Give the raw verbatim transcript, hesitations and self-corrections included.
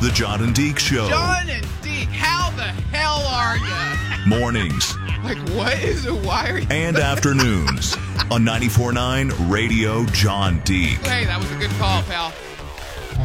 The John and Deke Show. John and Deke, how the hell are you? Mornings. Like, what is it? Why are you? And afternoons on ninety-four point nine Radio John Deke. Hey, that was a good call, pal.